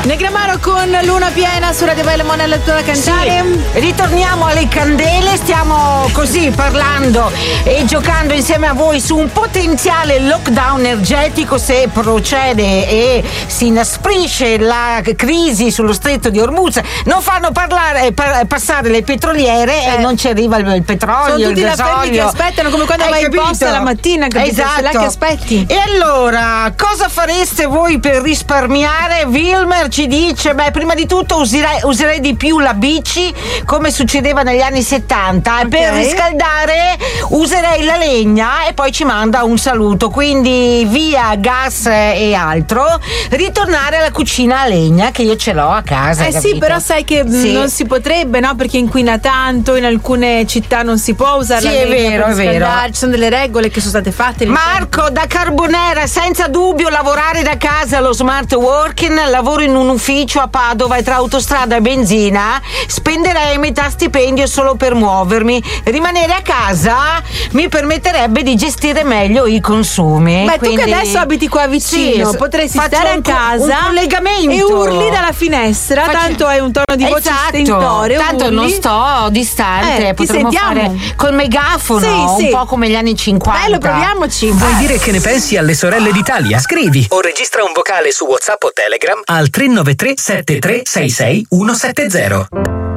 Negramaro con Luna Piena su Radio Bella Monella da cantare. Sì, ritorniamo alle candele, stiamo così parlando e giocando insieme a voi su un potenziale lockdown energetico se procede e si inasprisce la crisi sullo stretto di Hormuz. Non fanno passare le petroliere e non ci arriva il petrolio, sono tutti il là fermi che gasolio. aspettano, come quando vai in posta la mattina, capito? Esatto. Sei là che aspetti. E allora, cosa fareste voi per risparmiare? Wilmer ci dice, prima di tutto userei di più la bici come succedeva negli anni 70 e per riscaldare userei la legna, e poi ci manda un saluto, quindi via gas e altro, ritornare alla cucina a legna che io ce l'ho a casa. Sì, capito? però sai che non si potrebbe, no? Perché inquina tanto, in alcune città non si può usare la legna per riscaldare, ci sono delle regole che sono state fatte. Marco da Carbonera, senza dubbio lavorare da casa, lo smart working, lavoro in un ufficio a Padova e tra autostrada e benzina spenderei metà stipendio solo per muovermi. Rimanere a casa mi permetterebbe di gestire meglio i consumi. Tu che adesso abiti qua vicino, potresti stare a casa, un collegamento, e urli dalla finestra, tanto hai un tono di voce stentorio, tanto urli. non sto distante, potremmo fare col megafono, un po' come gli anni 50. Bello, proviamoci. Vuoi dire che ne pensi alle sorelle d'Italia? Scrivi o registra un vocale su WhatsApp o Telegram al 393 7366 170.